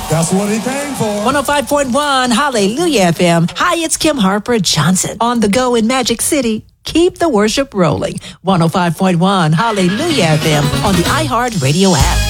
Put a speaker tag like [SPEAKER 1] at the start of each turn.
[SPEAKER 1] That's what he came for.
[SPEAKER 2] 105.1 Hallelujah FM. Hi, it's Kim Harper Johnson on the go in Magic City. Keep the worship rolling. 105.1 Hallelujah FM on the iHeart Radio app.